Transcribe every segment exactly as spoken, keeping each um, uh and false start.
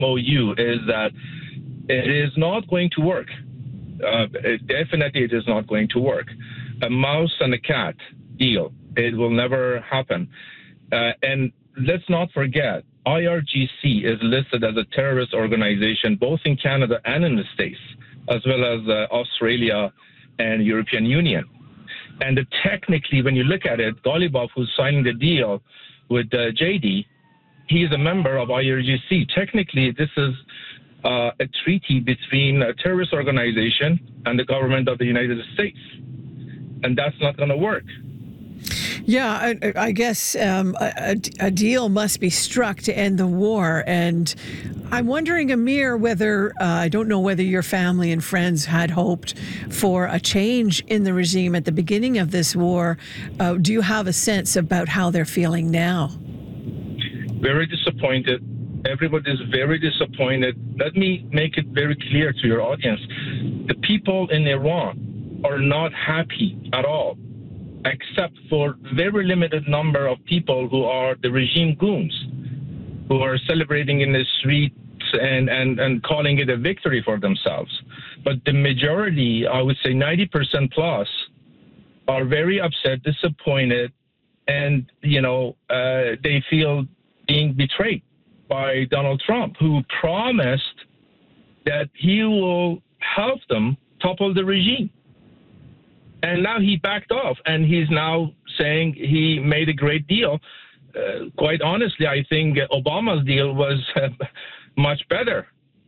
O U is that it is not going to work. Uh, it, definitely, it is not going to work. A mouse and a cat deal. It will never happen. Uh, and let's not forget, I R G C is listed as a terrorist organization, both in Canada and in the States, as well as uh, Australia and European Union. And uh, technically, when you look at it, Ghalibaf, who's signing the deal with uh, J D, he is a member of I R G C. Technically, this is uh, a treaty between a terrorist organization and the government of the United States. And that's not going to work. Yeah, I, I guess um, a, a deal must be struck to end the war. And I'm wondering, Amir, whether, uh, I don't know whether your family and friends had hoped for a change in the regime at the beginning of this war. Uh, do you have a sense about how they're feeling now? Very disappointed. Everybody is very disappointed. Let me make it very clear to your audience. The people in Iran are not happy at all, except for very limited number of people who are the regime goons, who are celebrating in the streets and, and, and calling it a victory for themselves. But the majority, I would say ninety percent plus, are very upset, disappointed, and, you know, uh, they feel being betrayed by Donald Trump, who promised that he will help them topple the regime. And now he backed off, and he's now saying he made a great deal. Uh, quite honestly, I think Obama's deal was uh, much better.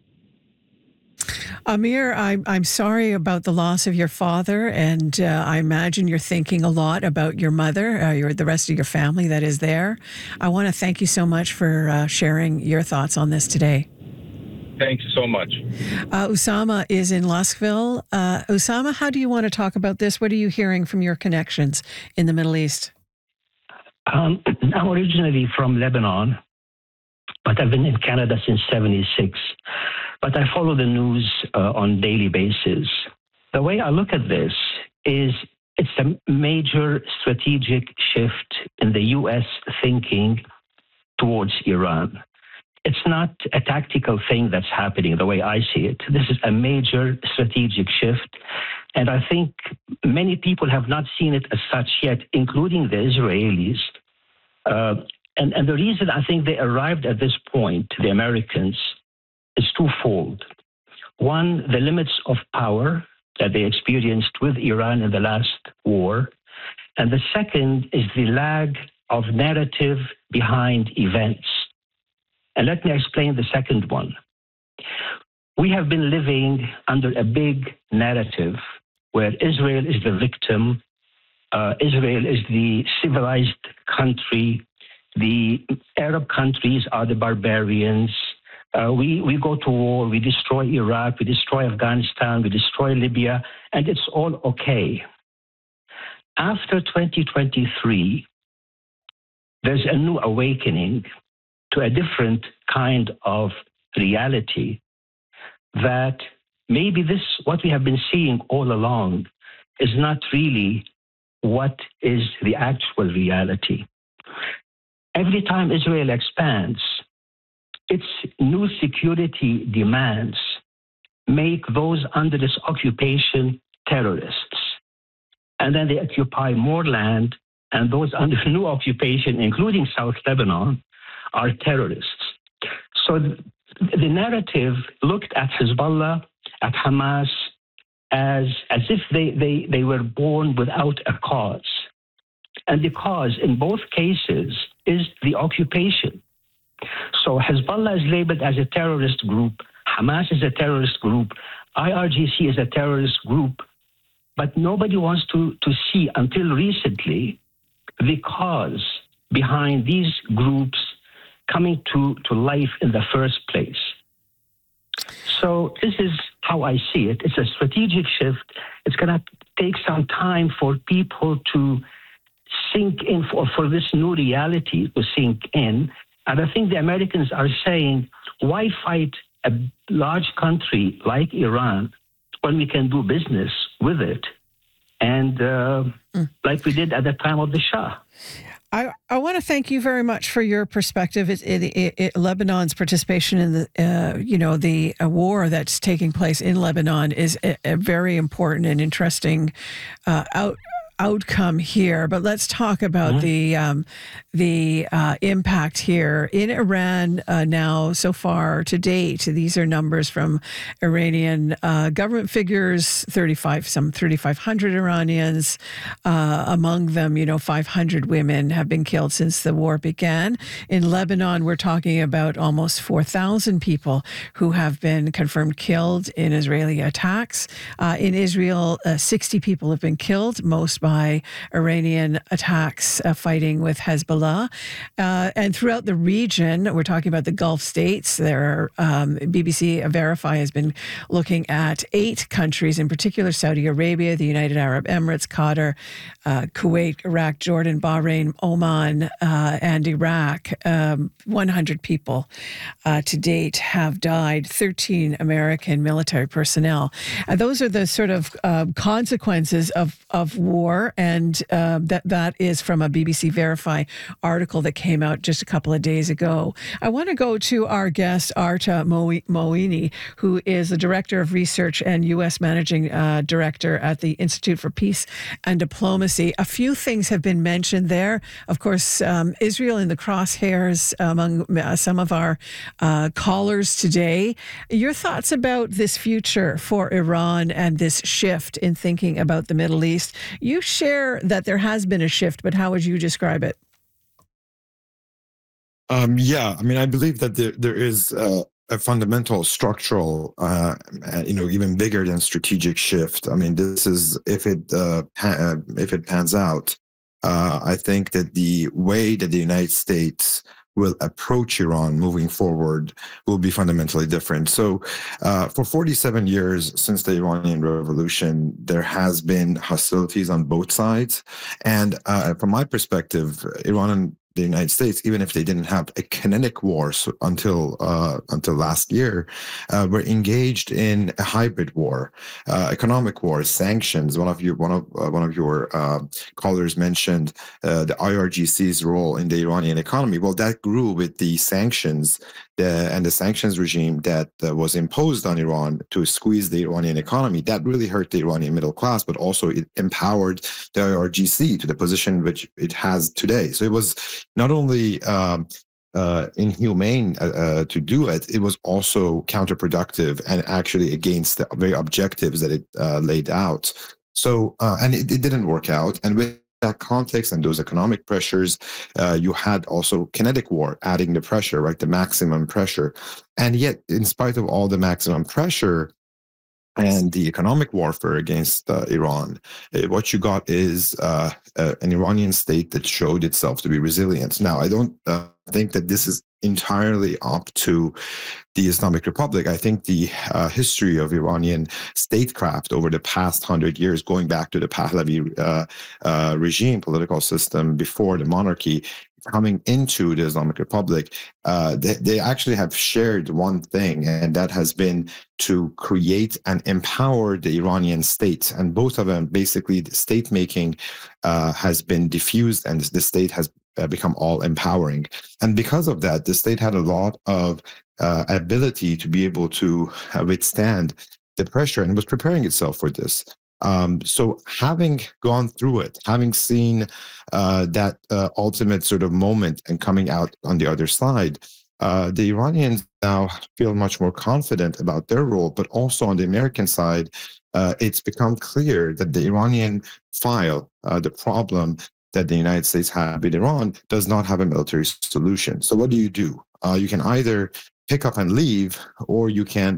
Amir, I'm, I'm sorry about the loss of your father, and uh, I imagine you're thinking a lot about your mother, uh, your, the rest of your family that is there. I want to thank you so much for uh, sharing your thoughts on this today. Thank you so much. Uh, Usama is in Luskville. Uh, Usama, how do you want to talk about this? What are you hearing from your connections in the Middle East? Um, I'm originally from Lebanon, but I've been in Canada since seventy-six. But I follow the news uh, on a daily basis. The way I look at this is it's a major strategic shift in the U S thinking towards Iran. It's not a tactical thing that's happening the way I see it. This is a major strategic shift. And I think many people have not seen it as such yet, including the Israelis. Uh, and, and the reason I think they arrived at this point, the Americans, is twofold. One, the limits of power that they experienced with Iran in the last war. And the second is the lag of narrative behind events. And let me explain the second one. We have been living under a big narrative where Israel is the victim, uh, Israel is the civilized country, the Arab countries are the barbarians. Uh, we, we go to war, we destroy Iraq, we destroy Afghanistan, we destroy Libya, and it's all okay. After twenty twenty-three, there's a new awakening to a different kind of reality that maybe this, what we have been seeing all along, is not really what is the actual reality. Every time Israel expands, its new security demands make those under this occupation terrorists. And then they occupy more land, and those under new occupation, including South Lebanon, are terrorists. So the narrative looked at Hezbollah, at Hamas, as, as if they, they, they were born without a cause. And the cause in both cases is the occupation. So Hezbollah is labeled as a terrorist group, Hamas is a terrorist group, I R G C is a terrorist group, but nobody wants to, to see until recently the cause behind these groups coming to, to life in the first place. So this is how I see it. It's a strategic shift. It's going to take some time for people to sink in, for, for this new reality to sink in. And I think the Americans are saying, why fight a large country like Iran when we can do business with it? And uh, mm. like we did at the time of the Shah. I, I want to thank you very much for your perspective. It, it, it, it, Lebanon's participation in the, uh, you know, the uh, war that's taking place in Lebanon is a, a very important and interesting uh, out. outcome here, but let's talk about mm-hmm. the um, the uh, impact here in Iran uh, now so far to date. These are numbers from Iranian uh, government figures. thirty-five, some thirty-five hundred Iranians, uh, among them, you know, five hundred women have been killed since the war began. In Lebanon, we're talking about almost four thousand people who have been confirmed killed in Israeli attacks. Uh, in Israel, uh, sixty people have been killed, most by Iranian attacks uh, fighting with Hezbollah. Uh, and throughout the region, we're talking about the Gulf states. There are, um, B B C Verify has been looking at eight countries, in particular Saudi Arabia, the United Arab Emirates, Qatar, uh, Kuwait, Iraq, Jordan, Bahrain, Oman, uh, and Iraq. Um, one hundred people uh, to date have died, thirteen American military personnel. Uh, those are the sort of uh, consequences of, of war. And uh, that that is from a B B C Verify article that came out just a couple of days ago. I want to go to our guest, Arta Moini, who is the Director of Research and U S Managing uh, Director at the Institute for Peace and Diplomacy. A few things have been mentioned there. Of course, um, Israel in the crosshairs among uh, some of our uh, callers today. Your thoughts about this future for Iran and this shift in thinking about the Middle East? You share that there has been a shift, but how would you describe it? Um, yeah, I mean, I believe that there, there is uh, a fundamental structural, uh, you know, even bigger than strategic shift. I mean, this is, if it, uh, pa- if it pans out, uh, I think that the way that the United States will approach Iran moving forward will be fundamentally different. So uh, for forty-seven years since the Iranian Revolution, there has been hostilities on both sides. And uh, from my perspective, Iran and the United States, even if they didn't have a kinetic war so until uh, until last year, uh, were engaged in a hybrid war, uh, economic war, sanctions. One of you, one of uh, one of your uh, callers mentioned uh, the I R G C's role in the Iranian economy. Well, that grew with the sanctions the, and the sanctions regime that uh, was imposed on Iran to squeeze the Iranian economy. That really hurt the Iranian middle class, but also it empowered the I R G C to the position which it has today. So it was not only um, uh, inhumane uh, uh, to do it, it was also counterproductive and actually against the very objectives that it uh, laid out. So, uh, and it, it didn't work out. And with that context and those economic pressures, uh, you had also kinetic war adding the pressure, right? The maximum pressure. And yet, in spite of all the maximum pressure and the economic warfare against uh, Iran, uh, what you got is uh, uh, an Iranian state that showed itself to be resilient. Now, I don't uh, think that this is entirely up to the Islamic Republic. I think the uh, history of Iranian statecraft over the past hundred years, going back to the Pahlavi uh, uh, regime, political system before the monarchy, coming into the Islamic Republic, uh, they, they actually have shared one thing, and that has been to create and empower the Iranian state. And both of them, basically, the state making uh, has been diffused, and the state has uh, become all empowering. And because of that, the state had a lot of uh, ability to be able to uh, withstand the pressure, and was preparing itself for this. Um, so having gone through it, having seen uh, that uh, ultimate sort of moment and coming out on the other side, uh, the Iranians now feel much more confident about their role, but also on the American side, uh, it's become clear that the Iranian file, uh, the problem that the United States had with Iran, does not have a military solution. So what do you do? Uh, you can either pick up and leave, or you can,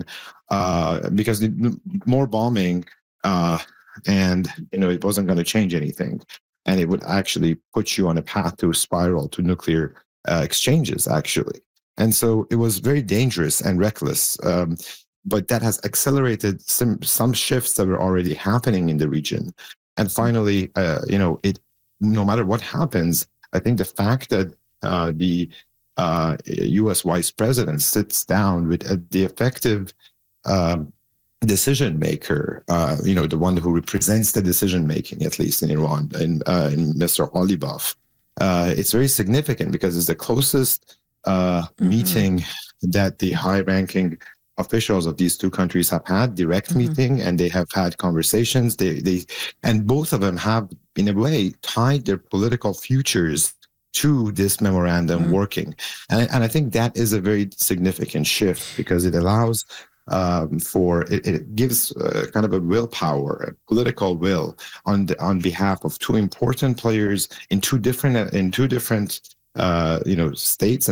uh, because the, more bombing, uh, and, you know, it wasn't going to change anything. And it would actually put you on a path to a spiral to nuclear uh, exchanges, actually. And so it was very dangerous and reckless. Um, but that has accelerated some, some shifts that were already happening in the region. And finally, uh, you know, it, no matter what happens, I think the fact that uh, the uh, U S vice president sits down with uh, the effective um, decision maker, uh, you know, the one who represents the decision making, at least in Iran, in, uh, in Mister Ghalibaf, uh, it's very significant because it's the closest uh, mm-hmm. meeting that the high-ranking officials of these two countries have had, direct mm-hmm. meeting, and they have had conversations. They, they, and both of them have, in a way, tied their political futures to this memorandum mm-hmm. working. And, and I think that is a very significant shift because it allows um, for, it, it gives uh, kind of a willpower, a political will on the, on behalf of two important players in two different, in two different, uh, you know, states